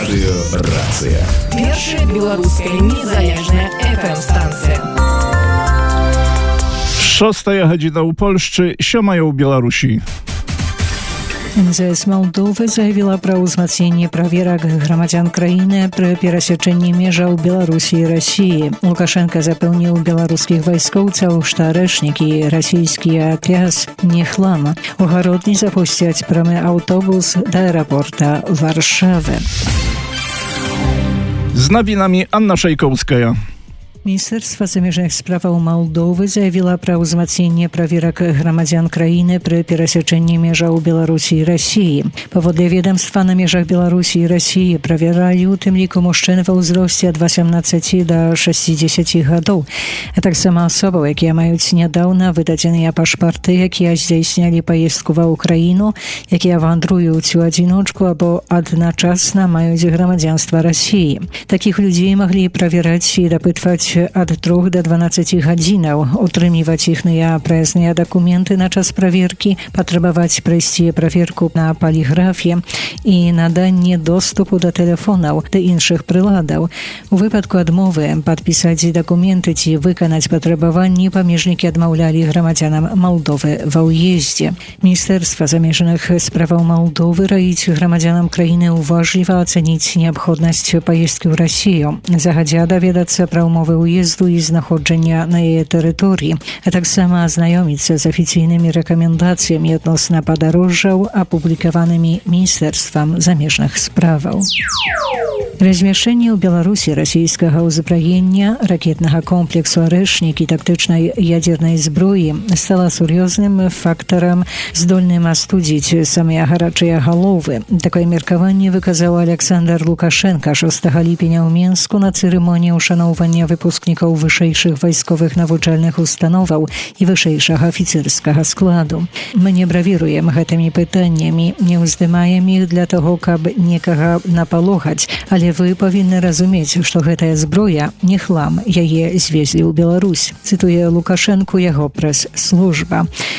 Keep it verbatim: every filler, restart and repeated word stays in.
Радыё Рацыя. Першая беларуская незалежная эф эм-станцыя. Шостая гадзіна ў Польшчы, сёмая ў Беларусі. эм зэ эс Малдовы заявіла пра ўзмацненне праверак грамадзян краіны пры перасячэнні межаў Беларусі і Расіі. Лукашенко запэўніў беларускіх вайскоўцаў, што арэшнікі расійскія кляс не хлам. У гародні запусцяць прамы аўтобус да аэрапорта Варшавы. Z nowinami Anna Szejkowska. Міністэрства замежных справаў Малдовы заявіла пра ўзмацненне праверак грамадзян краіны пры перасячэнні межаў Беларусі і Расіі. Паводле ведомства, на межах Беларусі і Расіі правяралі у тым ліку мужчын ва ўзросце ад восемнаццаці да шэсцідзесяці гадоў, а таксама асобаў, якія маюць нядаўна выдадзеныя пашпарты, якія здзяйснялі паездку ва ўкраіну, якія вандруюць у адзіночку або адначасна маюць грамадзянства Расіі. Такіх людзей маглі правяраць і дапытваць ад трох да дванаццаці гадзінаў, утрымліваць іхныя праязныя дакументы на час праверкі, патрабаваць прайсці праверку на паліграфе і наданне доступу да тэлефонаў ды іншых прыладаў. У выпадку адмовы падпісаць дакументы ці выканаць патрабаванні памежнікі адмаўлялі грамадзянам Малдовы ва ўездзе. Міністэрства замежных справаў Малдовы раіць грамадзянам краіны уважліва ацаніць неабходнасць паездкі ў Расію, загадзя даведацца пра ўмовы уезду і знаходжання на яе тэрыторыі, а таксама азнаёміцца з афіцыйнымі рэкамендацыямі адносна падарожжаў, апублікаванымі Міністэрствам замежных справаў. Размяшчэнне ў Беларусі расійскага ўзбраення, ракетнага комплексу «Арэшнік» і тактычнай ядзернай зброі стала сур'ёзным фактарам, здольным астудзіць самыя гарачыя галовы. Такое меркаванне выказаў Александр Лукашенко шостага ліпеня ў Менску на цырымоніі ушаноўвання выпускнікаў вышэйшых вайсковых навучальных установаў і вышэйшага афіцэрскага складу. Мы не бравіруем гэтымі пытаннямі, не ўздымаем іх для таго, каб некага напалохаць, але вы павінны разумець, што гэтая зброя не хлам, яе звезлі ў Беларусь. Цытуе Лукашенку яго прэс-служба.